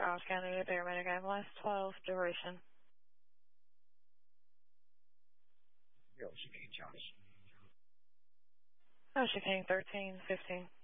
Charles County, paramedic ambulance 12, duration. Yo, Chicane Charles. Oh, Chicane 13, 15.